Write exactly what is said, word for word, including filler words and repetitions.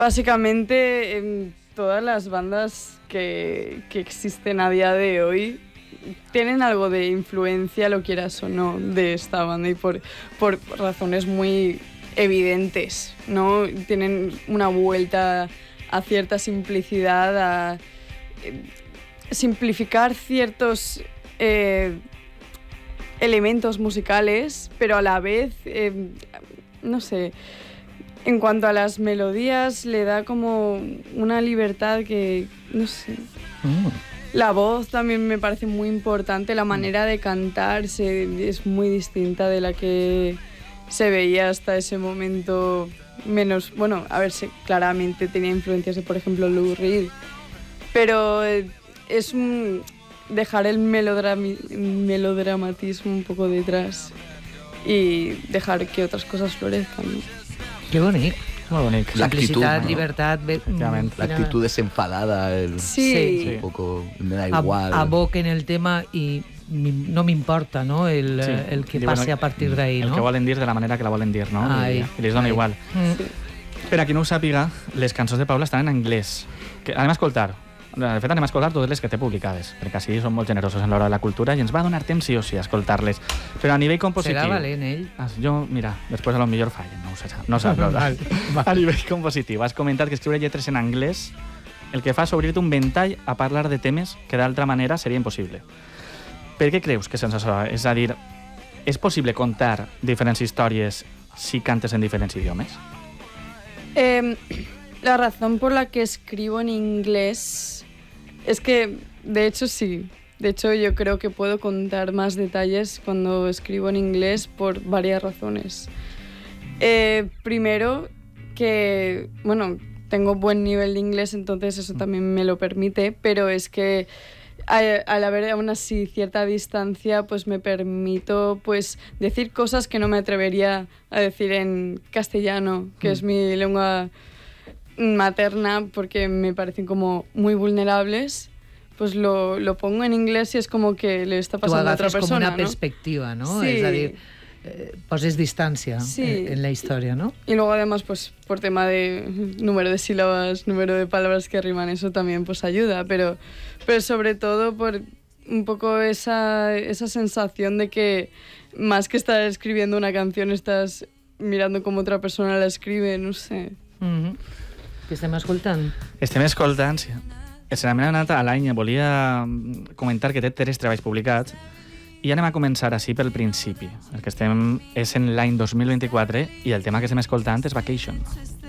Básicamente, en todas las bandas que, que existen a día de hoy tienen algo de influencia, lo quieras o no, de esta banda y por, por razones muy evidentes, ¿no? Tienen una vuelta a cierta simplicidad, a eh, simplificar ciertos eh, elementos musicales, pero a la vez, eh, no sé, en cuanto a las melodías, le da como una libertad que, no sé... Mm. La voz también me parece muy importante, la manera de cantar se, es muy distinta de la que se veía hasta ese momento, menos, bueno, a ver, se, claramente tenía influencias de, por ejemplo, Lou Reed, pero es un, dejar el melodrami, melodramatismo un poco detrás y dejar que otras cosas florezcan, ¿no? Qué bonito. Molt bonic. Simplicitat, ¿no? Libertad... Be... La actitud desenfadada, el... sí. sí. Un poco, me da igual. Aboquen el tema y no m'importa, no? El, sí. el que Diuen, passi a partir d'ahí, no? El que volen dir de la manera que la volen dir, no? Ai. I, i les dona Ai. igual. Mm. Sí. Per a qui no ho sàpiga, les cançons de Paula estan en anglès. Que anem a escoltar. De fet, anem a escoltar totes les que té publicades, perquè així són molt generosos en l'hora de la cultura i ens va donar temps sí o sí a escoltar-les. Però a nivell compositiu... Serà valent, ell? Jo, mira, després a lo millor fallen, no ho sé, no sap. No, val, val. A nivell compositiu, has comentat que escriure lletres en anglès el que fa és obrir-te un ventall a parlar de temes que d'altra manera seria impossible. Per què creus que és això? És a dir, és possible contar diferents històries si cantes en diferents idiomes? Eh... La razón por la que escribo en inglés es que, de hecho, sí. De hecho, yo creo que puedo contar más detalles cuando escribo en inglés por varias razones. Eh, primero, que, bueno, tengo buen nivel de inglés, entonces eso también me lo permite, pero es que al haber aún así cierta distancia, pues me permito pues decir cosas que no me atrevería a decir en castellano, que mm. es mi lengua materna, porque me parecen como muy vulnerables, pues lo, lo pongo en inglés y es como que le está pasando a otra persona. Com una ¿no? perspectiva, ¿no? Sí. Es decir, eh, poses distancia sí. en, en la historia, ¿no? Y luego además, pues por tema de número de sílabas, número de palabras que riman, eso también pues ayuda, pero, pero sobre todo por un poco esa, esa sensación de que más que estar escribiendo una canción, estás mirando cómo otra persona la escribe, no sé. Mm-hmm. Què estem escoltant? Estem escoltant, sí. Se n'ha anat a l'any, volia comentar que té tres treballs publicats i anem a començar així pel principi. El que estem és en l'any dos mil vint-i-quatre i el tema que estem escoltant és Vacation.